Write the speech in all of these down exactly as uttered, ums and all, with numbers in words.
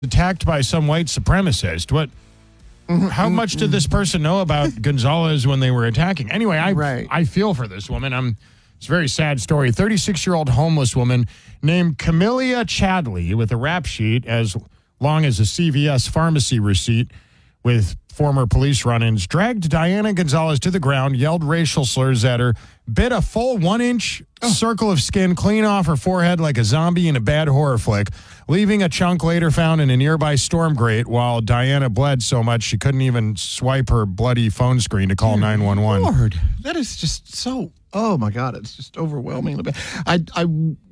attacked by some white supremacist. What? How much did this person know about Gonzalez when they were attacking? Anyway, I Right. I feel for this woman. I'm. It's a very sad story. thirty-six-year-old homeless woman named Camelia Chadley with a rap sheet as long as a C V S pharmacy receipt with former police run-ins dragged Diana Gonzalez to the ground, yelled racial slurs at her, bit a full one-inch oh. circle of skin clean off her forehead like a zombie in a bad horror flick, leaving a chunk later found in a nearby storm grate while Diana bled so much she couldn't even swipe her bloody phone screen to call nine one one. Lord, that is just so, oh my God, it's just overwhelmingly bad. I, I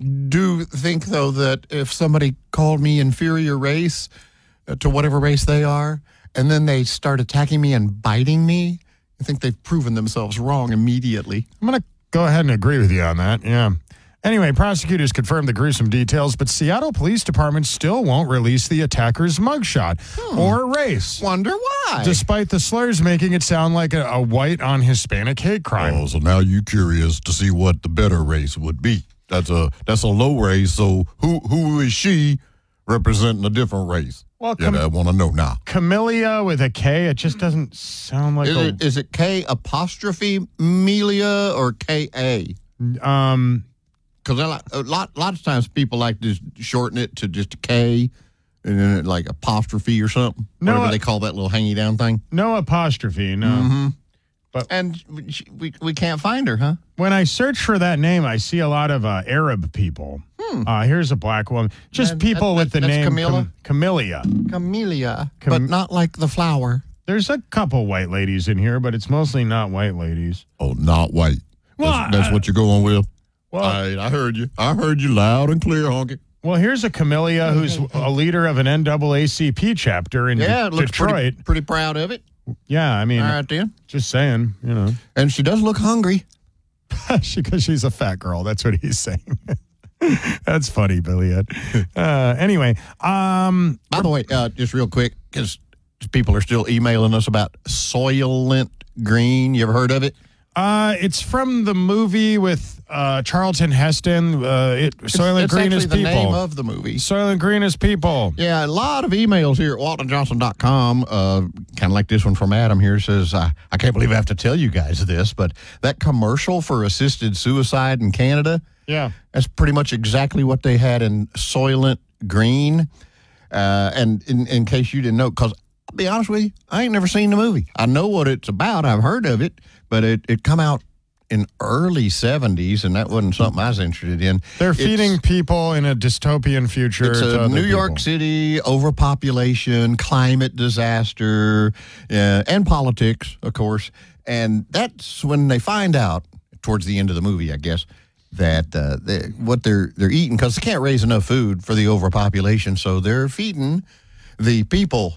do think, though, that if somebody called me inferior race uh, to whatever race they are, and then they start attacking me and biting me, I think they've proven themselves wrong immediately. I'm going to go ahead and agree with you on that, yeah. Anyway, prosecutors confirmed the gruesome details, but Seattle Police Department still won't release the attacker's mugshot hmm. or race. Wonder why. Despite the slurs making it sound like a, a white on Hispanic hate crime. Oh, so now you're curious to see what the better race would be. That's a that's a low race, so who who is she representing a different race? Well, yeah, I want to know now. Camelia with a K, it just doesn't sound like is a... It, is it K apostrophe Melia or K A? Um... Because a lot, a lot, lot of times people like to shorten it to just a K, and then like apostrophe or something. No, whatever they call that little hangy down thing. No apostrophe, no. Mm-hmm. But and we we can't find her, huh? When I search for that name, I see a lot of uh, Arab people. Hmm. Uh, here's a black woman. Just and, people that, with the that's name Camilla? Cam- Camelia. Camelia, Cam- but not like the flower. There's a couple white ladies in here, but it's mostly not white ladies. Oh, not white. Well, that's that's I, what you're going with? Well, All right, I heard you. I heard you loud and clear, honky. Well, here's a Camelia who's a leader of an N double A C P chapter in yeah, De- it looks Detroit. Pretty, pretty proud of it. Yeah, I mean, all right, then. Just saying, you know. And she does look hungry. Because she's a fat girl. That's what he's saying. That's funny, Billy Ed. Uh, anyway. Um, By the way, uh, just real quick, because people are still emailing us about Soylent Green. You ever heard of it? Uh, it's from the movie with uh, Charlton Heston. Uh, it, Soylent it's, Green it's is the people. name of the movie. Soylent Green is people. Yeah, a lot of emails here at walton johnson dot com. Uh, kind of like this one from Adam here. Says, uh, I can't believe I have to tell you guys this, but that commercial for assisted suicide in Canada, yeah, that's pretty much exactly what they had in Soylent Green. Uh, and in, in case you didn't know, because I'll be honest with you, I ain't never seen the movie. I know what it's about. I've heard of it, but it, it come out in early seventies, and that wasn't something I was interested in. They're it's, feeding people in a dystopian future. It's to a New people. York City overpopulation, climate disaster, uh, and politics, of course. And that's when they find out, towards the end of the movie, I guess, that uh, they, what they're they're eating, because they can't raise enough food for the overpopulation, so they're feeding the people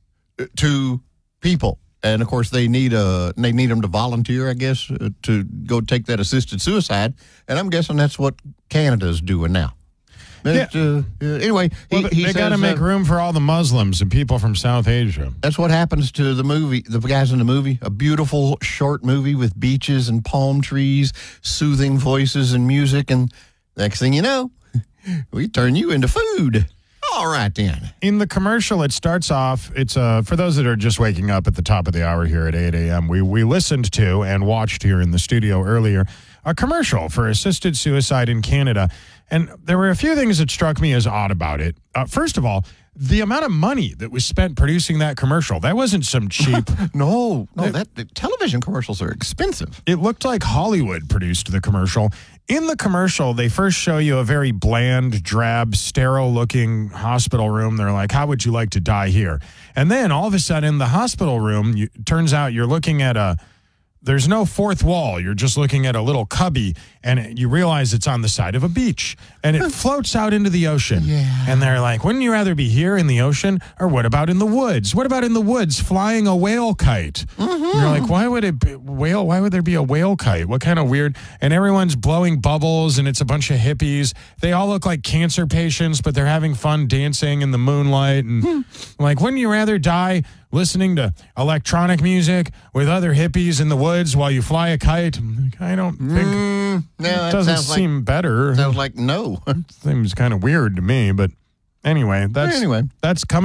to people. And of course, they need a they need them to volunteer, I guess, uh, to go take that assisted suicide. And I'm guessing that's what Canada's doing now. Yeah. Uh, uh, anyway, well, he, he they got to make uh, room for all the Muslims and people from South Asia. That's what happens to the movie. The guys in the movie, a beautiful short movie with beaches and palm trees, soothing voices and music, and next thing you know, we turn you into food. All right, then. In the commercial, it starts off, it's uh, for those that are just waking up at the top of the hour here at eight a.m., we, we listened to and watched here in the studio earlier a commercial for assisted suicide in Canada. And there were a few things that struck me as odd about it. Uh, first of all, the amount of money that was spent producing that commercial, that wasn't some cheap... no, no, that the television commercials are expensive. It looked like Hollywood produced the commercial. In the commercial, they first show you a very bland, drab, sterile-looking hospital room. They're like, how would you like to die here? And then, all of a sudden, the hospital room, you, turns out you're looking at a... There's no fourth wall. You're just looking at a little cubby, and you realize it's on the side of a beach, and it floats out into the ocean. Yeah. And they're like, wouldn't you rather be here in the ocean, or what about in the woods? What about in the woods flying a whale kite? Mm-hmm. And you're like, why would it be whale? Why would there be a whale kite? What kind of weird? And everyone's blowing bubbles, and it's a bunch of hippies. They all look like cancer patients, but they're having fun dancing in the moonlight. And hmm. I'm like, wouldn't you rather die listening to electronic music with other hippies in the woods while you fly a kite? Like, I don't think mm, no, it doesn't seem like, better. Sounds like no. Seems kind of weird to me, but anyway, that's anyway. that's coming.